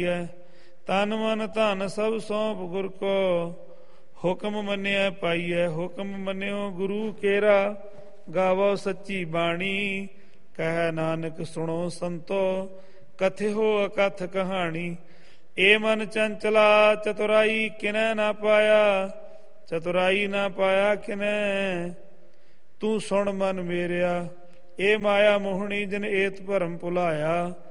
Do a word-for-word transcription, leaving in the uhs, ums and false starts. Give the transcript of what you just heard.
ਤਨ ਮਨ ਧਨ ਸਭ ਸੌਂਪ ਗੁਰ ਕੋ, ਹੁਕਮ ਮੰਨਿਆ ਪਾਈਐ ਹੁਕਮ ਮੰਨਿਓ ਗੁਰੂ ਕੇਰਾ। ਗਾਵੋ ਸੱਚੀ ਬਾਣੀ ਕਹਿ ਨਾਨਕ ਸੁਣੋ ਸੰਤੋ, ਕਥਿਓ ਅਕਥ ਕਹਾਣੀ। ਏ ਮਨ ਚੰਚਲਾ ਚਤੁਰਾਈ ਕਿਨੈ ਨਾ ਪਾਇਆ, ਚਤੁਰਾਈ ਨਾ ਪਾਇਆ ਕਿਨੈ ਤੂੰ ਸੁਣ ਮਨ ਮੇਰਿਆ। ਏ ਮਾਇਆ ਮੋਹਣੀ ਜਿਨ ਏਤ ਭਰਮ ਭੁਲਾਇਆ,